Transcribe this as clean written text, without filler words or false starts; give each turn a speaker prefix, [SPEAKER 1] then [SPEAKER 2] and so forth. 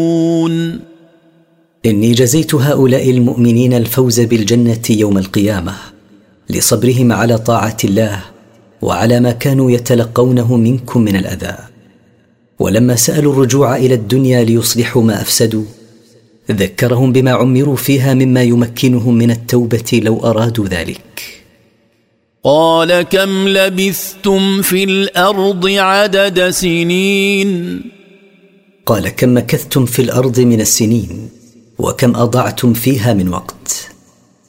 [SPEAKER 1] إني جزيت هؤلاء المؤمنين الفوز بالجنة يوم القيامة لصبرهم على طاعة الله وعلى ما كانوا يتلقونه منكم من الأذى. ولما سألوا الرجوع إلى الدنيا ليصلحوا ما أفسدوا ذكرهم بما عمروا فيها مما يمكنهم من التوبة لو أرادوا ذلك.
[SPEAKER 2] قال كم لبثتم في الأرض عدد سنين؟
[SPEAKER 1] قال كم مكثتم في الأرض من السنين وكم أضعتم فيها من وقت؟